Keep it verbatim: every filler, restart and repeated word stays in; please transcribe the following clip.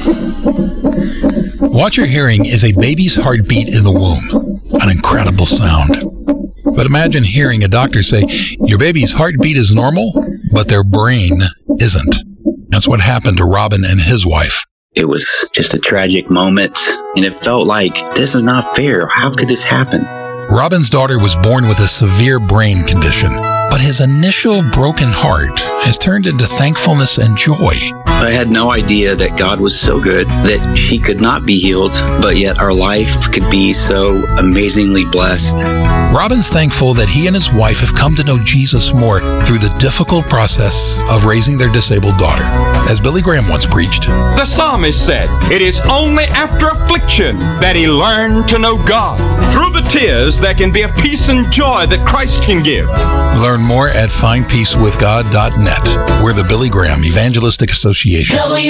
What you're hearing is a baby's heartbeat in the womb, an incredible sound. But imagine hearing a doctor say, your baby's heartbeat is normal, but their brain isn't. That's what happened to Robin and his wife. It was just a tragic moment, and it felt like, this is not fair. How could this happen? Robin's daughter was born with a severe brain condition, but his initial broken heart has turned into thankfulness and joy. I had no idea that God was so good that she could not be healed, but yet our life could be so amazingly blessed. Robin's thankful that he and his wife have come to know Jesus more through the difficult process of raising their disabled daughter. As Billy Graham once preached, the psalmist said, it is only after affliction that he learned to know God. Through the tears, there can be a peace and joy that Christ can give. Learn more at find peace with god dot net. We're the Billy Graham Evangelistic Association.